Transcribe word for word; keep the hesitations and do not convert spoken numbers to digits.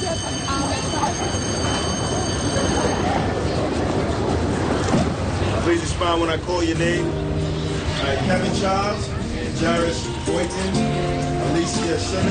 Please respond when I call your name. All right, Kevin Charles, Jairus Boynton, Alicia Simmons.